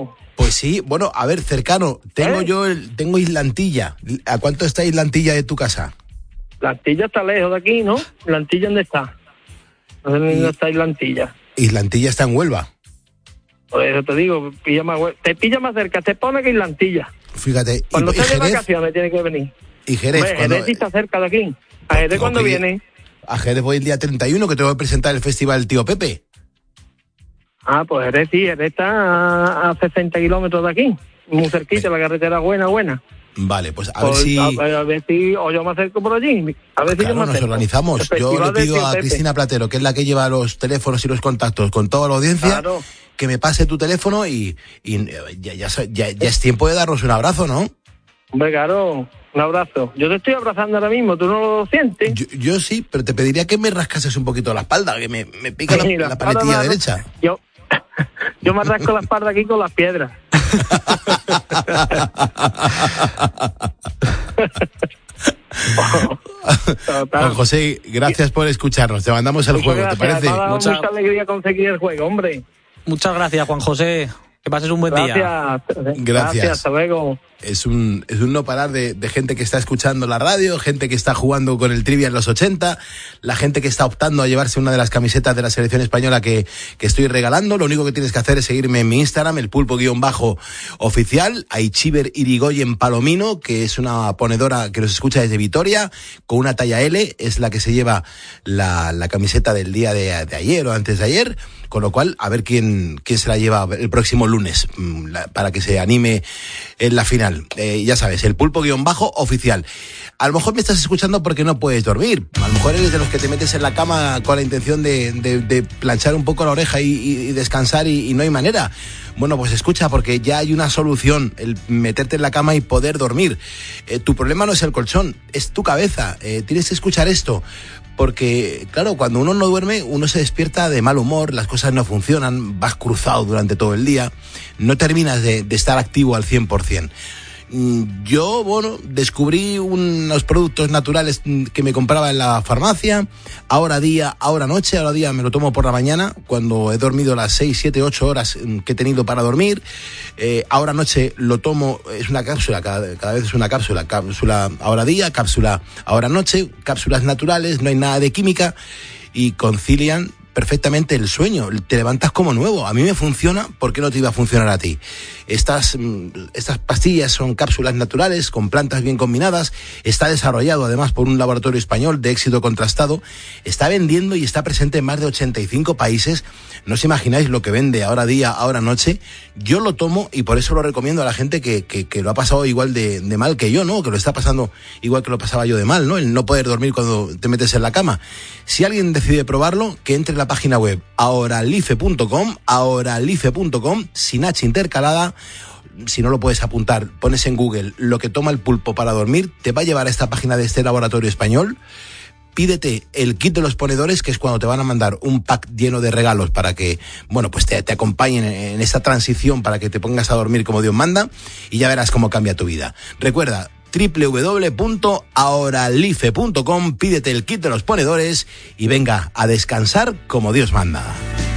cercano. Pues sí, bueno, a ver, cercano. Tengo Islantilla. ¿A cuánto está Islantilla de tu casa? Islantilla está lejos de aquí, ¿no? ¿Islantilla dónde está? No sé dónde está Islantilla. Islantilla está en Huelva. Por eso te digo, te pilla más cerca, te pone que Islantilla. Fíjate. Cuando ¿Y estés de Jerez? vacaciones tiene que venir. ¿Y Jerez? Jerez sí está cerca de aquí. ¿A Jerez cuándo viene? A Jerez voy el día 31, que te voy a presentar el festival Tío Pepe. Ah, pues Jerez sí, Jerez está a 60 kilómetros de aquí. Muy cerquita, la carretera buena. Vale, pues a ver si... A ver si o yo me acerco por allí. A ver si yo me nos acerco. organizamos. Yo le pido a Cristina Platero, que es la que lleva los teléfonos y los contactos con toda la audiencia, que me pase tu teléfono y ya es tiempo de darnos un abrazo, ¿no? Hombre, claro, un abrazo. Yo te estoy abrazando ahora mismo, ¿tú no lo sientes? Yo sí, pero te pediría que me rascases un poquito la espalda, que me pica la paletilla derecha. Yo me rasco la espalda aquí con las piedras. Juan José, gracias por escucharnos. Te mandamos el juego, ¿te parece? Mucha alegría conseguir el juego, hombre. Muchas gracias, Juan José. Que pases un buen día. Gracias, hasta luego. Es un no parar de gente que está escuchando la radio, gente que está jugando con el trivia en los 80, la gente que está optando a llevarse una de las camisetas de la selección española que estoy regalando. Lo único que tienes que hacer es seguirme en mi Instagram, el pulpo_oficial, Aichiber Irigoyen Palomino, que es una ponedora que nos escucha desde Vitoria, con una talla L, es la que se lleva la camiseta del día de ayer o antes de ayer, con lo cual a ver quién se la lleva el próximo lunes, para que se anime en la final. Ya sabes, el pulpo_oficial. A lo mejor me estás escuchando porque no puedes dormir. A lo mejor eres de los que te metes en la cama con la intención de planchar un poco la oreja y descansar y no hay manera. Bueno, pues escucha, porque ya hay una solución, el meterte en la cama y poder dormir. Tu problema no es el colchón, es tu cabeza. Tienes que escuchar esto. Porque, claro, cuando uno no duerme, uno se despierta de mal humor, las cosas no funcionan, vas cruzado durante todo el día, no terminas de estar activo al 100%. Yo, descubrí unos productos naturales que me compraba en la farmacia, ahora día me lo tomo por la mañana, cuando he dormido las 6, 7, 8 horas que he tenido para dormir, ahora noche lo tomo, es una cápsula, cada vez es una cápsula ahora día, cápsula ahora noche, cápsulas naturales, no hay nada de química y concilian perfectamente el sueño, te levantas como nuevo. A mí me funciona, ¿por qué no te iba a funcionar a ti? Estas pastillas son cápsulas naturales con plantas bien combinadas, está desarrollado además por un laboratorio español de éxito contrastado, está vendiendo y está presente en más de 85 países. No os imagináis lo que vende ahora día, ahora noche. Yo lo tomo y por eso lo recomiendo a la gente que lo ha pasado igual de mal que yo, ¿no? Que lo está pasando igual que lo pasaba yo de mal, ¿no? El no poder dormir cuando te metes en la cama. Si alguien decide probarlo, que entre en la página web ahoralife.com, sin H intercalada. Si no lo puedes apuntar, pones en Google lo que toma el pulpo para dormir, te va a llevar a esta página de este laboratorio español. Pídete el kit de los ponedores, que es cuando te van a mandar un pack lleno de regalos para que, pues te acompañen en esta transición para que te pongas a dormir como Dios manda, y ya verás cómo cambia tu vida. Recuerda, www.ahoralife.com, pídete el kit de los ponedores y venga a descansar como Dios manda.